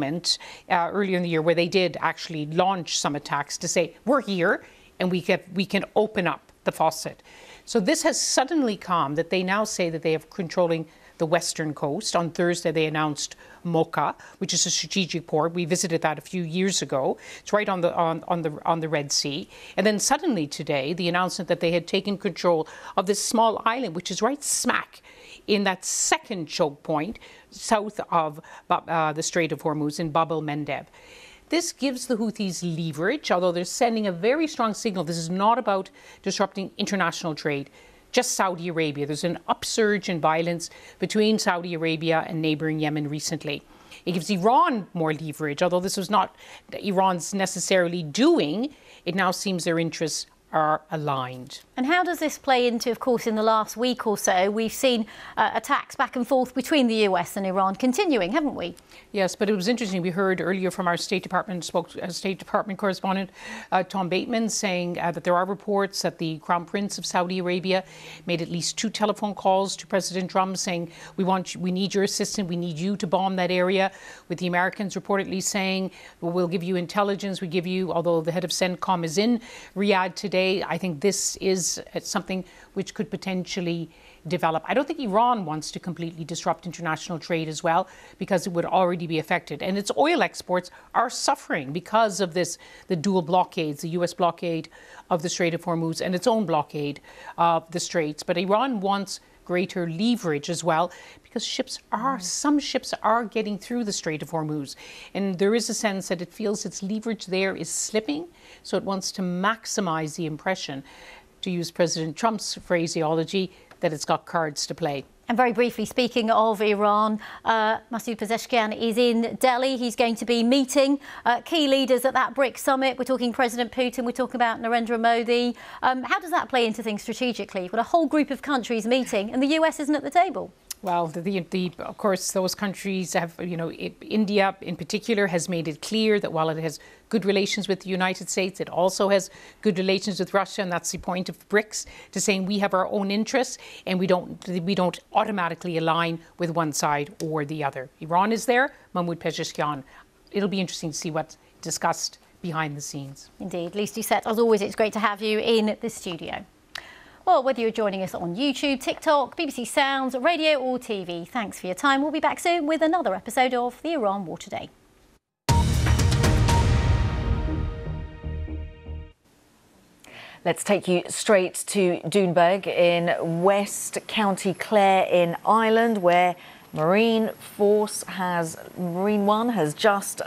moment earlier in the year where they did actually launch some attacks to say, we're here and we can open up the faucet. So this has suddenly come that they now say that they are controlling the western coast. On Thursday, they announced Mocha, which is a strategic port. We visited that a few years ago. It's right on the Red Sea. And then suddenly today, the announcement that they had taken control of this small island, which is right smack in that second choke point south of the Strait of Hormuz in Bab el-Mandeb. This gives the Houthis leverage, although they're sending a very strong signal. This is not about disrupting international trade, just Saudi Arabia. There's an upsurge in violence between Saudi Arabia and neighboring Yemen recently. It gives Iran more leverage, although this was not Iran's necessarily doing. It now seems their interests are aligned. And how does this play into, of course, in the last week or so, we've seen attacks back and forth between the US and Iran continuing, haven't we? Yes, but it was interesting. We heard earlier from our State Department correspondent, Tom Bateman, saying that there are reports that the Crown Prince of Saudi Arabia made at least 2 telephone calls to President Trump saying, we need your assistance, we need you to bomb that area, with the Americans reportedly saying, we'll give you intelligence, we give you, although the head of CENTCOM is in Riyadh today. I think this is something which could potentially develop. I don't think Iran wants to completely disrupt international trade as well, because it would already be affected. And its oil exports are suffering because of this, the dual blockades, the US blockade of the Strait of Hormuz and its own blockade of the Straits. But Iran wants greater leverage as well, because some ships are getting through the Strait of Hormuz. And there is a sense that it feels its leverage there is slipping. So it wants to maximize the impression, to use President Trump's phraseology, that it's got cards to play. And very briefly, speaking of Iran, Masoud Pezeshkian is in Delhi. He's going to be meeting key leaders at that BRICS summit. We're talking President Putin, we're talking about Narendra Modi. How does that play into things strategically? You've got a whole group of countries meeting and the US isn't at the table. Well, of course, those countries have, India in particular has made it clear that while it has good relations with the United States, it also has good relations with Russia. And that's the point of BRICS, to saying we have our own interests and we don't automatically align with one side or the other. Iran is there, Mahmoud Pezeshkian. It'll be interesting to see what's discussed behind the scenes. Indeed. Lise Doucette, as always, it's great to have you in the studio. Well, whether you're joining us on YouTube, TikTok, BBC Sounds, radio or TV, thanks for your time. We'll be back soon with another episode of the Iran War Today. Let's take you straight to Doonbeg in West County Clare in Ireland, where Marine One has just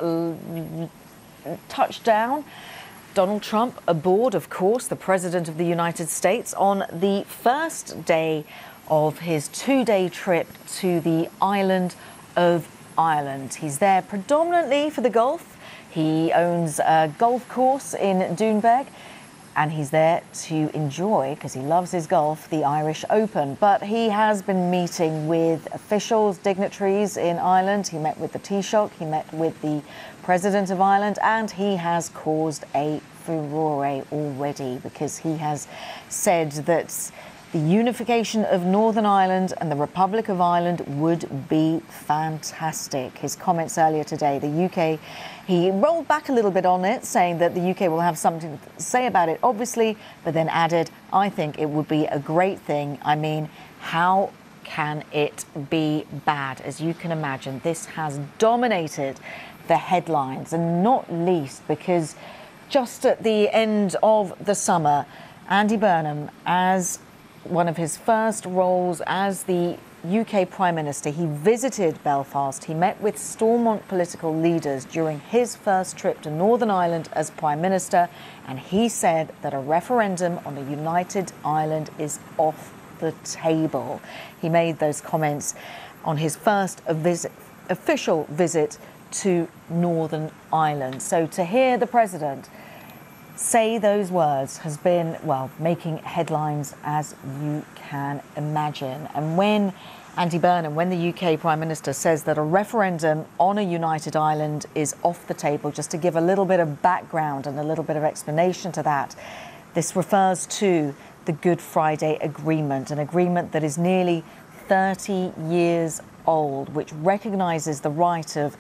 touched down. Donald Trump aboard, of course, the President of the United States, on the first day of his 2-day trip to the island of Ireland. He's there predominantly for the golf. He owns a golf course in Doonbeg, and he's there to enjoy, because he loves his golf, the Irish Open. But he has been meeting with officials, dignitaries in Ireland. He met with the Taoiseach, he met with the President of Ireland, and he has caused a furore already, because he has said that the unification of Northern Ireland and the Republic of Ireland would be fantastic. His comments earlier today, the UK, he rolled back a little bit on it, saying that the UK will have something to say about it, obviously, but then added, I think it would be a great thing. I mean, how can it be bad? As you can imagine, this has dominated the headlines, and not least because just at the end of the summer, Andy Burnham, as one of his first roles as the UK Prime Minister, he visited Belfast. He met with Stormont political leaders during his first trip to Northern Ireland as Prime Minister, and he said that a referendum on a united Ireland is off the table. He made those comments on his first official visit to Northern Ireland. So to hear the President say those words has been, well, making headlines, as you can imagine. And when Andy Burnham, when the UK Prime Minister says that a referendum on a united Ireland is off the table, just to give a little bit of background and a little bit of explanation to that, this refers to the Good Friday Agreement, an agreement that is nearly 30 years old, which recognises the right of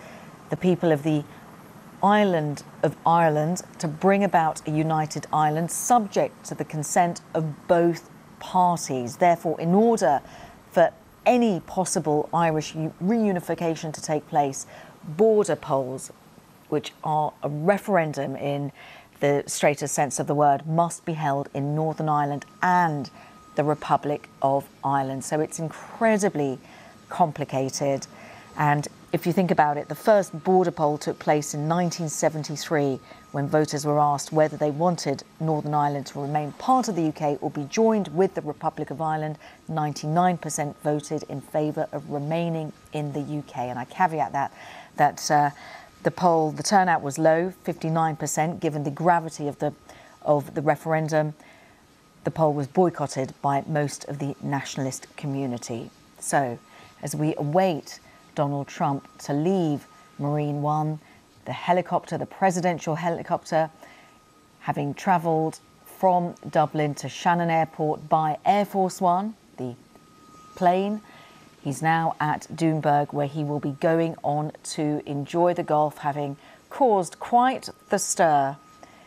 the people of the island of Ireland to bring about a united Ireland subject to the consent of both parties. Therefore, in order for any possible Irish reunification to take place, border polls, which are a referendum in the straightest sense of the word, must be held in Northern Ireland and the Republic of Ireland. So it's incredibly complicated. And if you think about it, the first border poll took place in 1973 when voters were asked whether they wanted Northern Ireland to remain part of the UK or be joined with the Republic of Ireland. 99% voted in favour of remaining in the UK. And I caveat that the turnout was low, 59%, given the gravity of the referendum. The poll was boycotted by most of the nationalist community. So, as we await Donald Trump to leave Marine One, the helicopter, the presidential helicopter, having travelled from Dublin to Shannon Airport by Air Force One, the plane, he's now at Doonberg, where he will be going on to enjoy the Gulf, having caused quite the stir,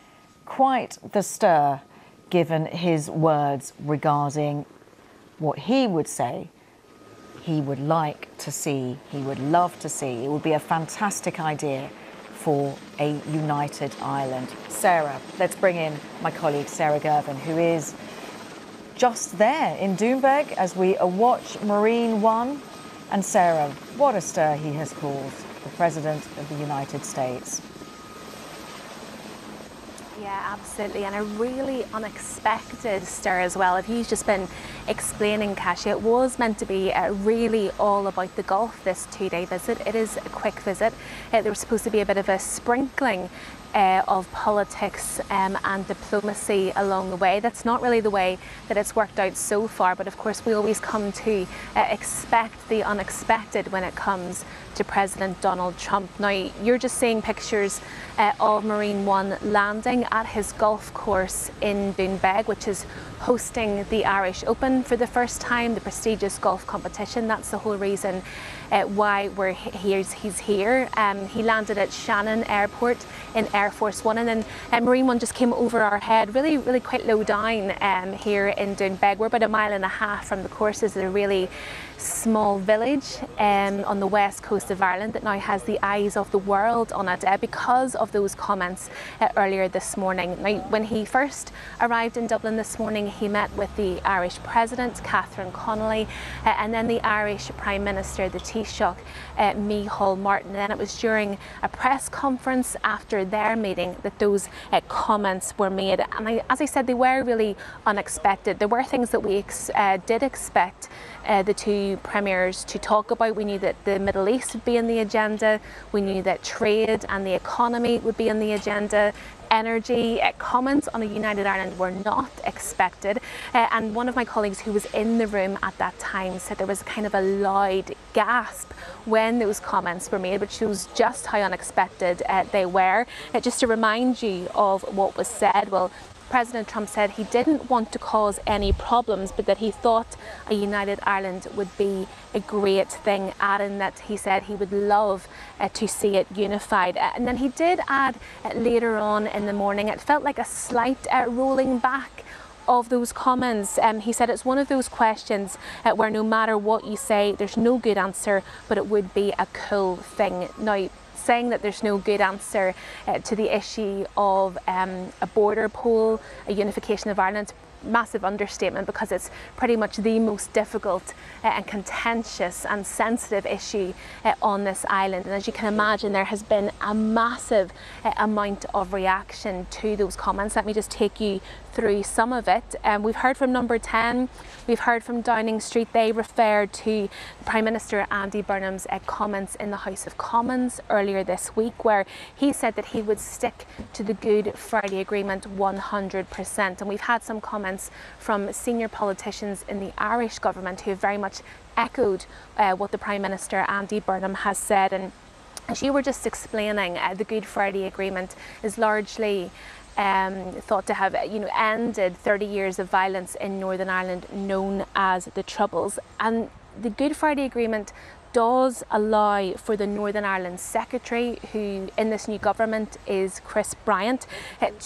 given his words regarding what he would say he would like to see, he would love to see. It would be a fantastic idea for a united Ireland. Sarah, let's bring in my colleague Sarah Girvin, who is just there in Doonberg as we watch Marine One. And Sarah, what a stir he has caused, the President of the United States. Yeah, absolutely, and a really unexpected stir as well. If you've just been explaining, Kasia, it was meant to be really all about the Gulf, this two-day visit. It is a quick visit. There was supposed to be a bit of a sprinkling of politics and diplomacy along the way. That's not really the way that it's worked out so far, but of course we always come to expect the unexpected when it comes to President Donald Trump. Now, you're just seeing pictures of Marine One landing at his golf course in Doonbeg, which is hosting the Irish Open for the first time, the prestigious golf competition. That's the whole reason why he's here. He landed at Shannon Airport in Air Force One, and then Marine One just came over our head, really quite low down here in Doonbeg. We're about a mile and a half from the course. It's a really small village on the west coast of Ireland that now has the eyes of the world on it because of those comments earlier this morning. Now, when he first arrived in Dublin this morning, he met with the Irish President, Catherine Connolly, and then the Irish Prime Minister, the Taoiseach, Micheál Martin. And then it was during a press conference after their meeting that those comments were made. And as I said, they were really unexpected. There were things that we did expect the two premiers to talk about. We knew that the Middle East would be on the agenda. We knew that trade and the economy would be on the agenda. Energy comments on a united Ireland were not expected. And one of my colleagues who was in the room at that time said there was kind of a loud gasp when those comments were made, which shows just how unexpected they were. Just to remind you of what was said, well, President Trump said he didn't want to cause any problems, but that he thought a united Ireland would be a great thing, adding that he said he would love to see it unified. And then he did add later on in the morning, it felt like a slight rolling back of those comments. He said it's one of those questions where no matter what you say, there's no good answer, but it would be a cool thing. Now, saying that there's no good answer to the issue of a border poll, a unification of Ireland, massive understatement, because it's pretty much the most difficult and contentious and sensitive issue on this island. And as you can imagine, there has been a massive amount of reaction to those comments. Let me just take you through some of it. We've heard from Number 10, we've heard from Downing Street. They referred to Prime Minister Andy Burnham's comments in the House of Commons earlier this week, where he said that he would stick to the Good Friday Agreement 100%. And we've had some comments from senior politicians in the Irish government who have very much echoed what the Prime Minister Andy Burnham has said. And as you were just explaining, the Good Friday Agreement is largely thought to have ended 30 years of violence in Northern Ireland known as the Troubles. And the Good Friday Agreement does allow for the Northern Ireland Secretary, who in this new government is Chris Bryant,